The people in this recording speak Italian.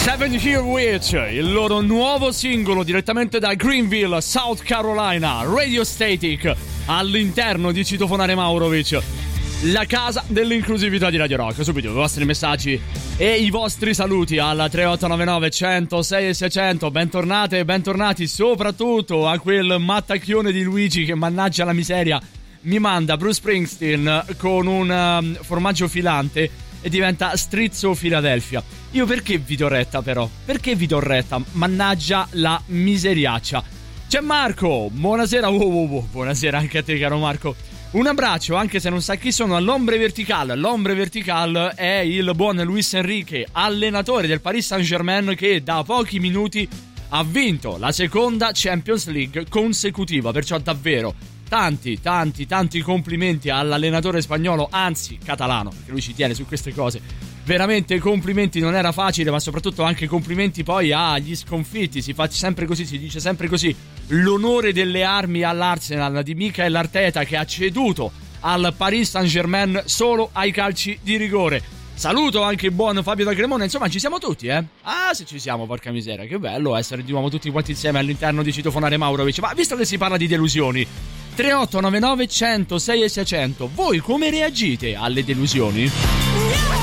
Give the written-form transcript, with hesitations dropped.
Seven Year Witch, il loro nuovo singolo direttamente da Greenville, South Carolina, Radio Static, all'interno di Citofonare Maurovic, la casa dell'inclusività di Radio Rock. Subito i vostri messaggi e i vostri saluti al 3899 106 e 600. Bentornate e bentornati soprattutto a quel mattacchione di Luigi che, mannaggia la miseria, mi manda Bruce Springsteen con un formaggio filante e diventa Strizzo Philadelphia. Io perché vi do retta però? Perché vi do retta? Mannaggia la miseriaccia. C'è Marco, buonasera. Buonasera anche a te, caro Marco. Un abbraccio, anche se non sa chi sono, all'Ombre Vertical. L'Ombre Vertical è il buon Luis Enrique, allenatore del Paris Saint-Germain, che da pochi minuti ha vinto la seconda Champions League consecutiva. Perciò davvero tanti complimenti all'allenatore spagnolo, anzi catalano, perché lui ci tiene su queste cose. Veramente complimenti, non era facile, ma soprattutto anche complimenti poi agli sconfitti. Si fa sempre così, si dice sempre così. L'onore delle armi all'Arsenal di Mikel Arteta, che ha ceduto al Paris Saint-Germain solo ai calci di rigore. Saluto anche il buon Fabio da Cremona. Insomma, ci siamo tutti, eh? Ah, se ci siamo, porca miseria. Che bello essere di nuovo tutti quanti insieme all'interno di Citofonare Maurovic. Ma visto che si parla di delusioni, 3899 106 e 600, voi come reagite alle delusioni?